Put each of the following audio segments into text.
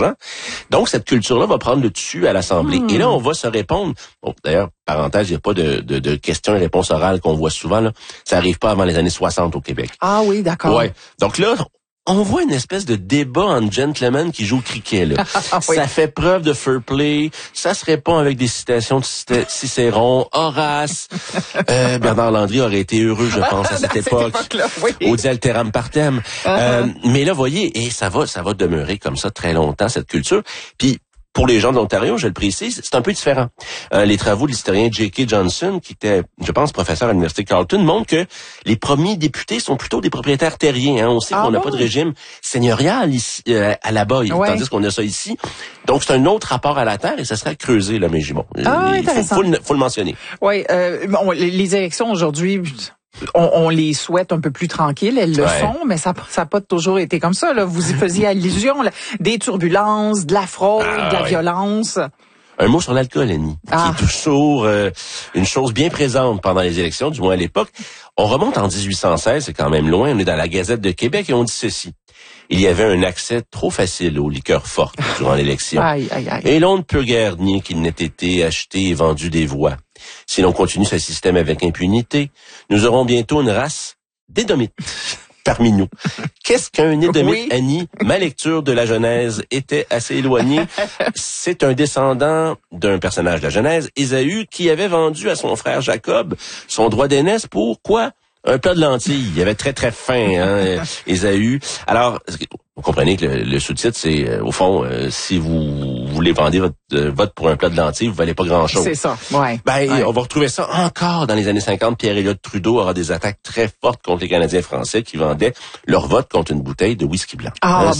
l'argent. Donc, cette culture-là va prendre le dessus à l'Assemblée. Et là, on va se répondre. Bon, d'ailleurs, parenthèse, il n'y a pas de questions et réponses orales qu'on voit souvent, là. Ça arrive pas avant les années 60 au Québec. Ah oui, d'accord. Ouais. Donc là, on voit une espèce de débat entre gentlemen qui jouent au cricket, là. Oui. Ça fait preuve de fair play. Ça se répond avec des citations de Cicéron, Horace. Bernard Landry aurait été heureux, je pense, à cette époque. Oui. Audi alteram partem. Mais là, voyez, et ça va demeurer comme ça très longtemps, cette culture. Puis, pour les gens de l'Ontario, je le précise, c'est un peu différent. Les travaux de l'historien J.K. Johnson, qui était, je pense, professeur à l'Université Carleton, montrent que les premiers députés sont plutôt des propriétaires terriens. Hein. On sait qu'on n'a pas de régime seigneurial ici, à la bas, tandis qu'on a ça ici. Donc, c'est un autre rapport à la terre et ça serait à creuser, là, mais bon, faut le mentionner. Oui, les élections aujourd'hui... On les souhaite un peu plus tranquilles, elles le sont, mais ça n'a pas toujours été comme ça. Là. Vous y faisiez allusion, là, des turbulences, de la fraude, de la violence. Un mot sur l'alcool, Annie, qui est toujours une chose bien présente pendant les élections, du moins à l'époque. On remonte en 1816, c'est quand même loin, on est dans la Gazette de Québec et on dit ceci. Il y avait un accès trop facile aux liqueurs fortes durant l'élection. Et l'on ne peut guère nier qu'il n'ait été acheté et vendu des voix. Si l'on continue ce système avec impunité, nous aurons bientôt une race d'édomites parmi nous. Qu'est-ce qu'un édomite, Annie? Ma lecture de la Genèse était assez éloignée. C'est un descendant d'un personnage de la Genèse, Ésaü, qui avait vendu à son frère Jacob son droit d'aînesse pour quoi? Un plat de lentilles. Il avait très, très faim, hein, Ésaü. Alors, vous comprenez que le sous-titre, c'est, au fond, si vous voulez vendre votre vote pour un plat de lentilles, vous valez pas grand-chose. C'est ça, ouais. On va retrouver ça encore dans les années 50. Pierre-Éliott Trudeau aura des attaques très fortes contre les Canadiens français qui vendaient leur vote contre une bouteille de whisky blanc.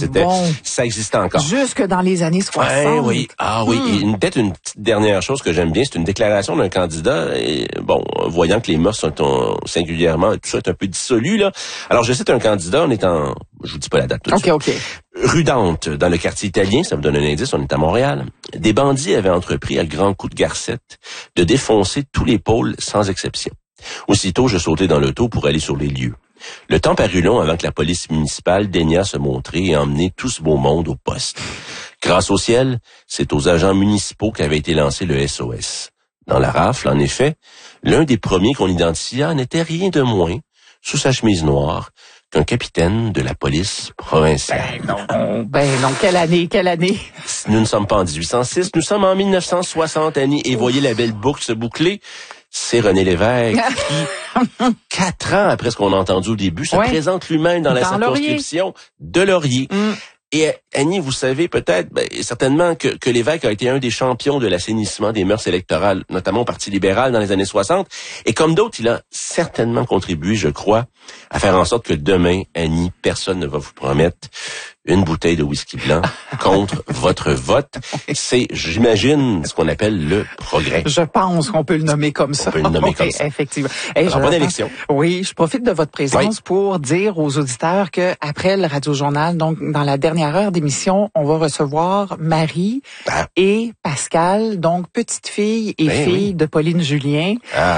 Ça existait encore. Jusque dans les années 60. Oui. Et peut-être une petite dernière chose que j'aime bien, c'est une déclaration d'un candidat. Et, voyant que les mœurs sont singulièrement, tout ça est un peu dissolu, là. Alors, je cite un candidat, je vous dis pas la date tout de suite. OK. Rue Dante, dans le quartier italien, ça vous donne un indice, on est à Montréal. Des bandits avaient entrepris à grands coups de garcette de défoncer tous les pôles sans exception. Aussitôt, je sautai dans l'auto pour aller sur les lieux. Le temps parut long avant que la police municipale daignât se montrer et emmener tout ce beau monde au poste. Grâce au ciel, c'est aux agents municipaux qu'avait été lancé le SOS. Dans la rafle, en effet, l'un des premiers qu'on identifia n'était rien de moins, sous sa chemise noire, qu'un capitaine de la police provinciale. Ben non, quelle année? Nous ne sommes pas en 1806, nous sommes en 1960, Annie, et voyez la belle boucle se boucler. C'est René Lévesque qui, 4 ans après ce qu'on a entendu au début, se présente lui-même dans la circonscription de Laurier. Et Annie, vous savez peut-être, certainement que Lévesque a été un des champions de l'assainissement des mœurs électorales, notamment au Parti libéral dans les années 60. Et comme d'autres, il a certainement contribué, je crois, à faire en sorte que demain, Annie, personne ne va vous promettre une bouteille de whisky blanc contre votre vote. C'est, j'imagine, ce qu'on appelle le progrès. Je pense qu'on peut le nommer comme ça. On peut le nommer comme ça. Effectivement. Alors, bonne élection. Oui, je profite de votre présence pour dire aux auditeurs que après le Radio-Journal, donc dans la dernière heure d'émission, on va recevoir Marie et Pascal, donc petite fille et fille de Pauline Julien.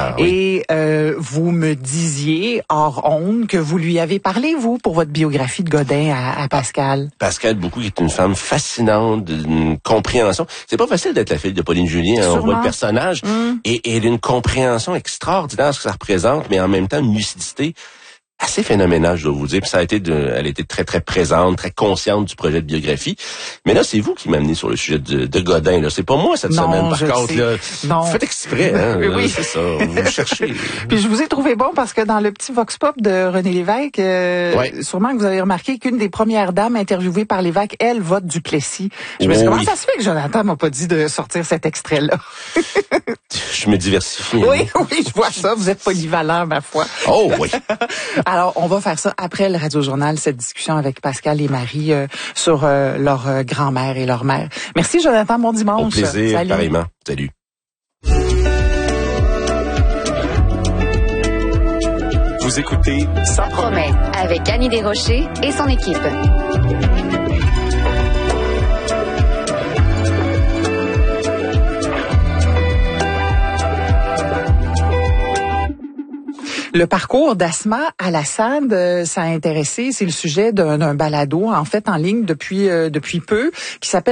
Et vous me disiez hors onde que vous lui avez parlé, vous, pour votre biographie de Godin à Pascal. Pascal Beaucoup, qui est une femme fascinante, d'une compréhension. C'est pas facile d'être la fille de Pauline Julien, on voit le personnage, et elle a une compréhension extraordinaire de ce que ça représente, mais en même temps une lucidité assez phénoménal, je dois vous dire. Puis ça a été elle était très, très présente, très consciente du projet de biographie. Mais là, c'est vous qui m'amenez sur le sujet de Godin, là. C'est pas moi cette semaine, par contre, là. Vous faites exprès, hein. Oui. C'est ça. Vous cherchez. Puis je vous ai trouvé bon parce que dans le petit vox pop de René Lévesque, sûrement que vous avez remarqué qu'une des premières dames interviewées par Lévesque, elle, vote Duplessis. Je me suis dit, comment ça se fait que Jonathan m'a pas dit de sortir cet extrait-là? Je me diversifie. Oui, je vois ça. Vous êtes polyvalent, ma foi. Oh, oui. Alors, on va faire ça après le Radio-Journal, cette discussion avec Pascal et Marie sur leur grand-mère et leur mère. Merci, Jonathan. Bon dimanche. Au plaisir, Salut. pareillement. Salut. Vous écoutez Ça promet avec Annie Desrochers et son équipe. Le parcours d'Asma Al-Assad, ça a intéressé. C'est le sujet d'un balado, en fait, en ligne depuis peu, qui s'appelle